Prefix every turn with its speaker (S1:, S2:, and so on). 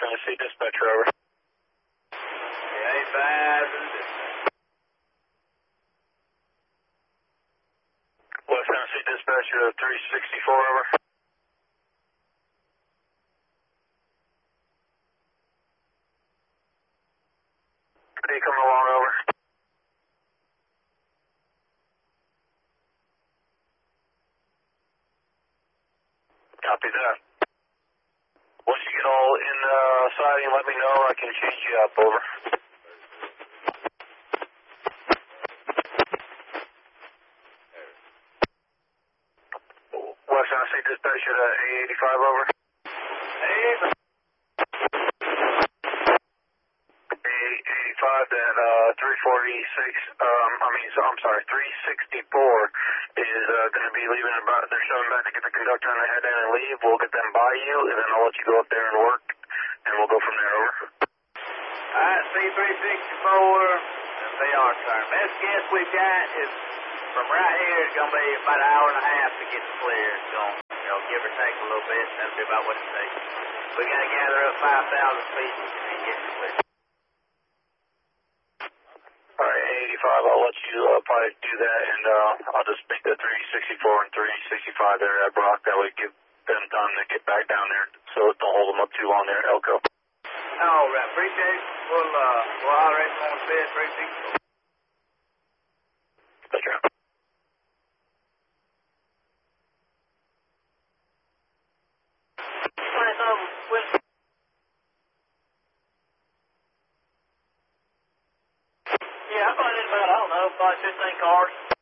S1: Tennessee dispatcher, over.
S2: A5.
S1: West Tennessee dispatcher to 364, over. Are you coming along, over? Copy that. Once you get all in siding, let me know. I can change you up, over. West Tennessee dispatcher to A85, over. A85, then 346, I'm sorry, 364 is going to be leaving about, they're showing back to get the conductor on the head end and leave. We'll get them by you, and then I'll let you go up there and work, and we'll go from there, over.
S2: Alright, C364, they are, sir. Best guess we've got is from right here, it's going to be about an hour and a half to get clear. It's going to, give or take a little bit. That'll be about what it takes. We got to gather up 5,000 feet and get clear.
S1: Alright, 85, I'll let you probably do that, and I'll just make the 364 and 365 there at Brock. That way give them time to get back down there, so don't hold them up too long there at Elko.
S2: All right, appreciate it. We'll holler at you on the bed, 364.
S1: That's right.
S3: Yeah, I find it about, I don't know, 5, 15 cars.